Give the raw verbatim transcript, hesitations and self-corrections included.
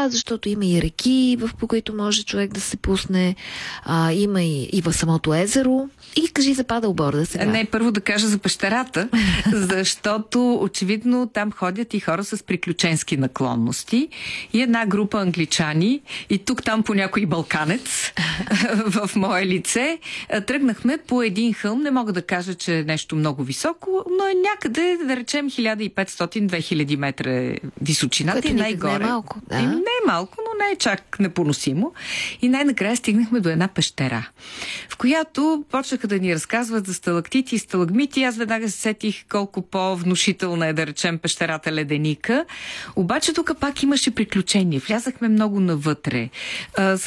езера, защото има и реки, в по които може човек да се пусне. А, има и, и в самото езеро. И кажи за падълборда сега. Не, първо да кажа за пещерата, защото очевидно там ходят и хора с приключенски наклонности. И една група англичани, и тук там по някой балканец в мое лице, тръгнахме по един хълм. Не мога да кажа, че е нещо много високо, но е някъде, да речем, хиляда и петстотин до две хиляди метра височината и най-горе. Не е малко. Да. И не е малко, но не е чак непоносимо. И най-накрая стигнахме до една пещера, в която почнаха да ни разказват за сталактити и сталагмити. Аз веднага се сетих колко по-внушителна е, да речем, пещерата Леденика. Обаче тук пак имаше приключения. Влязахме много навътре.